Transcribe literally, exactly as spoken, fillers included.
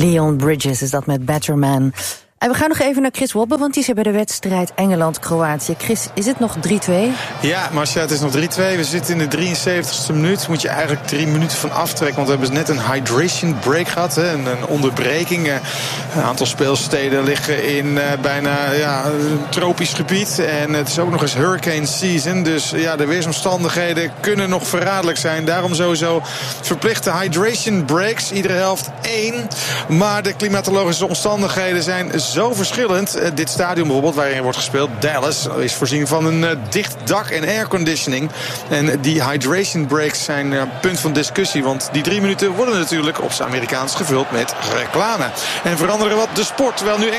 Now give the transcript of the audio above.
Leon Bridges is dat met Better Man. En we gaan nog even naar Chris Wobbe, want die is er bij de wedstrijd Engeland-Kroatië. Chris, is het nog drie twee? Ja, Marcia, het is nog drie twee. We zitten in de drieënzeventigste minuut. Moet je eigenlijk drie minuten van aftrekken. Want we hebben net een hydration break gehad. Hè, een, een onderbreking. Een aantal speelsteden liggen in uh, bijna ja, een tropisch gebied. En het is ook nog eens hurricane season. Dus ja, de weersomstandigheden kunnen nog verraderlijk zijn. Daarom sowieso verplichte hydration breaks. Iedere helft één. Maar de klimatologische omstandigheden zijn zo verschillend. Uh, dit stadion bijvoorbeeld, waarin wordt gespeeld, Dallas, is voorzien van een uh, dicht dak en airconditioning. En die hydration breaks zijn uh, punt van discussie. Want die drie minuten worden natuurlijk op z'n Amerikaans gevuld met reclame. En veranderen wat de sport. Terwijl nu